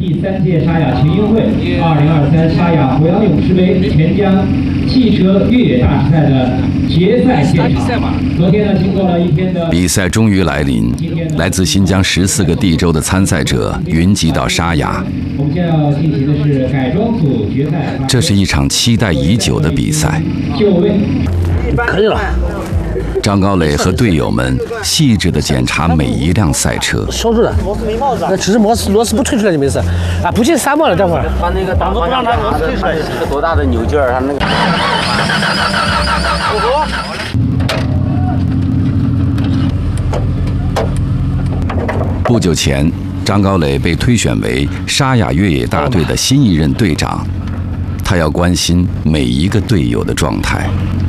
第3届沙雅群英会2023沙雅鄱阳勇士杯钱江汽车越野大师赛的决赛现场。昨天呢，经过了一天的比赛终于来临，来自新疆14个地州的参赛者云集到沙雅。 我们将要进行的是改装组决赛。 这是一场期待已久的比赛。 9位， 可以了。 张高磊和队友们细致地检查每一辆赛车。 收住了，那只是螺丝不退出来就没事啊，不进3毛了，等会儿。 把那个挡子不让它螺丝退出来，是个多大的扭劲儿？它那个。 不久前，张高磊被推选为沙雅越野大队的新一任队长，他要关心每一个队友的状态。